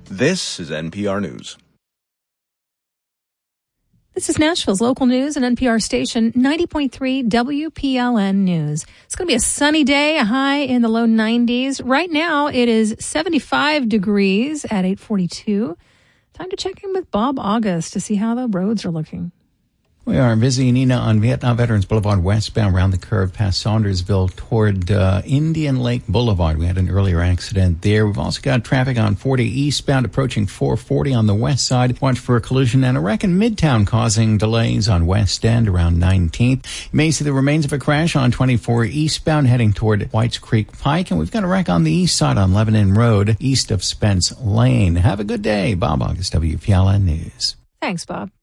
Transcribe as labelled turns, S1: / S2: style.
S1: This is NPR News.
S2: This is Nashville's local news and NPR station 90.3 WPLN News. It's going to be a sunny day, a high in the low 90s. Right now, it is 75 degrees at 8:42. Time to check in with Bob August to see how the roads are looking.
S3: We are visiting Nina on Vietnam Veterans Boulevard westbound around the curve past Saundersville toward Indian Lake Boulevard. We had an earlier accident there. We've also got traffic on 40 eastbound approaching 440 on the west side. Watch for a collision and a wreck in Midtown causing delays on West End around 19th. You may see the remains of a crash on 24 eastbound heading toward Whites Creek Pike. And we've got a wreck on the east side on Lebanon Road east of Spence Lane. Have a good day. Bob August, WPLN News.
S2: Thanks, Bob.